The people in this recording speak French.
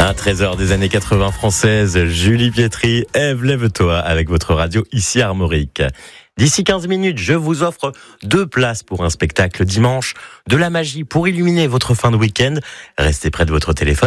Un trésor des années 80 françaises, Julie Pietri, Ève, lève-toi avec votre radio ici Armorique. D'ici 15 minutes, je vous offre 2 places pour un spectacle dimanche, de la magie pour illuminer votre fin de week-end. Restez près de votre téléphone.